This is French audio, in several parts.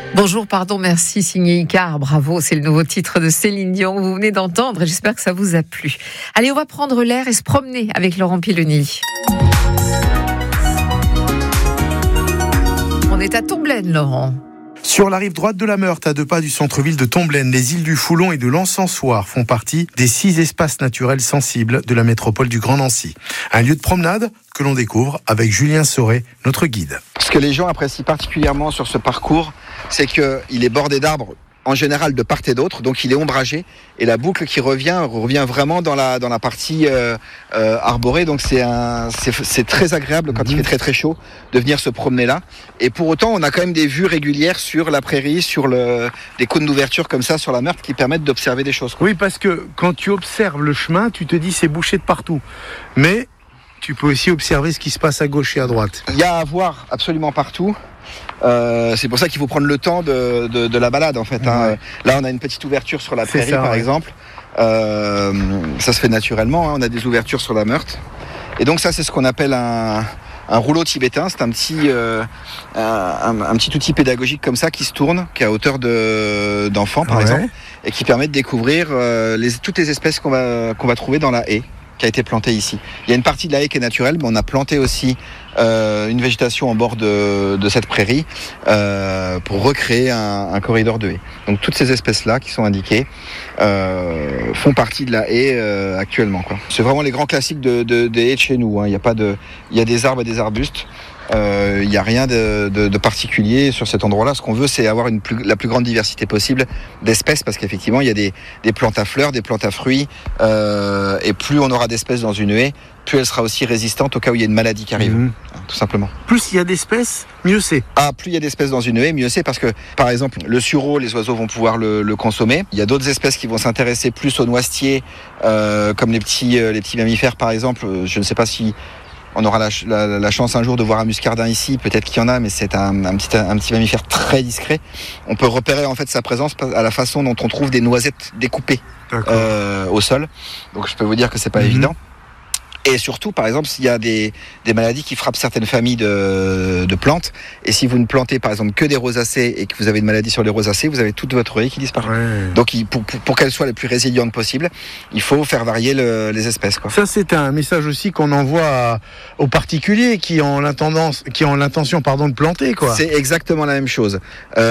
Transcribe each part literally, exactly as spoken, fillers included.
Bonjour, pardon, merci, signé Icar, bravo, c'est le nouveau titre de Céline Dion que vous venez d'entendre et j'espère que ça vous a plu. Allez, on va prendre l'air et se promener avec Laurent Piloni. On est à Tomblaine, Laurent. Sur la rive droite de la Meurthe, à deux pas du centre-ville de Tomblaine, les îles du Foulon et de l'Encensoir font partie des six espaces naturels sensibles de la métropole du Grand Nancy. Un lieu de promenade que l'on découvre avec Julien Sauret, notre guide. Ce que les gens apprécient particulièrement sur ce parcours, c'est qu'il est bordé d'arbres, en général de part et d'autre, donc il est ombragé, et la boucle qui revient, revient vraiment dans la, dans la partie euh, euh, arborée, donc c'est, un, c'est, c'est très agréable quand mmh. il fait très très chaud de venir se promener là, et pour autant on a quand même des vues régulières sur la prairie, sur le, des cônes d'ouverture comme ça sur la Meurthe qui permettent d'observer des choses. Oui, parce que quand tu observes le chemin, tu te dis c'est bouché de partout, mais tu peux aussi observer ce qui se passe à gauche et à droite. Il y a à voir absolument partout. Euh, c'est pour ça qu'il faut prendre le temps de, de, de la balade en fait. Hein. Ouais. Là on a une petite ouverture sur la prairie ça, par ouais. exemple. Euh, ça se fait naturellement, hein. On a des ouvertures sur la Meurthe. Et donc ça c'est ce qu'on appelle un, un rouleau tibétain. C'est un petit, euh, un, un petit outil pédagogique comme ça qui se tourne, qui est à hauteur de, d'enfants par ouais. exemple, et qui permet de découvrir euh, les, toutes les espèces qu'on va, qu'on va trouver dans la haie qui a été plantée ici. Il y a une partie de la haie qui est naturelle, mais on a planté aussi euh, une végétation en bord de, de cette prairie euh, pour recréer un, un corridor de haie. Donc toutes ces espèces-là qui sont indiquées euh, font partie de la haie euh, actuellement, quoi. C'est vraiment les grands classiques de, de, des haies de chez nous, hein. Il y a pas de, il y a des arbres et des arbustes. Il euh, n'y a rien de, de, de particulier sur cet endroit-là. Ce qu'on veut, c'est avoir une plus, la plus grande diversité possible d'espèces, parce qu'effectivement, il y a des, des plantes à fleurs, des plantes à fruits, euh, et plus on aura d'espèces dans une haie, plus elle sera aussi résistante au cas où il y a une maladie qui arrive, mmh. tout simplement. Plus il y a d'espèces, mieux c'est. Ah, plus il y a d'espèces dans une haie, mieux c'est, parce que, par exemple, le sureau, les oiseaux vont pouvoir le, le consommer. Il y a d'autres espèces qui vont s'intéresser plus aux noisetiers, euh, comme les petits, euh, les petits mammifères, par exemple. Je ne sais pas si on aura la, la, la chance un jour de voir un muscardin ici, peut-être qu'il y en a, mais c'est un, un, petit, un petit mammifère très discret. On peut repérer en fait sa présence à la façon dont on trouve des noisettes découpées euh, au sol. Donc je peux vous dire que c'est pas mmh. évident. Et surtout, par exemple, s'il y a des, des maladies qui frappent certaines familles de, de plantes, et si vous ne plantez par exemple que des rosacées et que vous avez une maladie sur les rosacées, vous avez toute votre haie qui disparaît. Ouais. Donc il, pour, pour, pour qu'elle soit la plus résiliente possible, il faut faire varier le, les espèces, quoi. Ça, c'est un message aussi qu'on envoie à, aux particuliers qui ont l'intention, qui ont l'intention pardon, de planter, quoi. C'est exactement la même chose.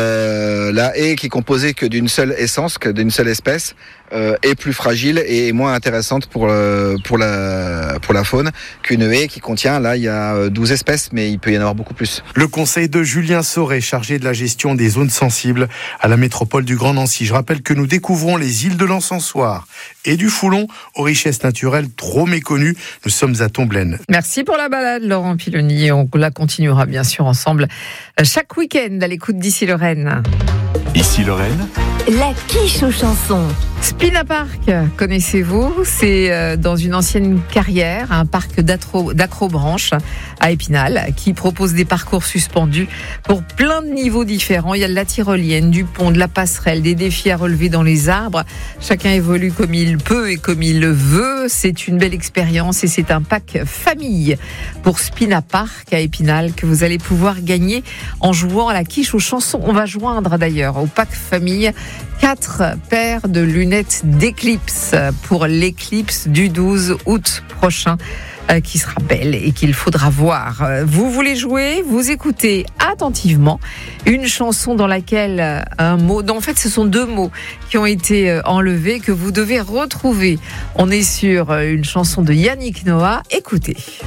Euh, la haie qui est composée que d'une seule essence, que d'une seule espèce, euh, est plus fragile et moins intéressante pour, euh, pour la pour la faune qu'une haie qui contient, là il y a douze espèces, mais il peut y en avoir beaucoup plus. Le conseil de Julien Sauret, chargé de la gestion des zones sensibles à la métropole du Grand Nancy. Je rappelle que nous découvrons les îles de l'Encensoir et du Foulon aux richesses naturelles trop méconnues. Nous sommes à Tomblaine. Merci pour la balade, Laurent Piloni. On la continuera bien sûr ensemble chaque week-end à l'écoute d'Ici Lorraine. Ici Lorraine, la quiche aux chansons. Spina Park, connaissez-vous ? C'est dans une ancienne carrière, un parc d'acrobranche à Épinal, qui propose des parcours suspendus pour plein de niveaux différents. Il y a de la tyrolienne, du pont, de la passerelle, des défis à relever dans les arbres. Chacun évolue comme il peut et comme il le veut. C'est une belle expérience et c'est un pack famille pour Spina Park à Épinal que vous allez pouvoir gagner en jouant à la quiche aux chansons. On va joindre d'ailleurs au pack famille quatre paires de lunettes d'éclipse pour l'éclipse du douze août prochain, euh, qui sera belle et qu'il faudra voir. Vous voulez jouer ? Vous écoutez attentivement une chanson dans laquelle un mot, non, en fait ce sont deux mots qui ont été enlevés que vous devez retrouver. On est sur une chanson de Yannick Noah. Écoutez.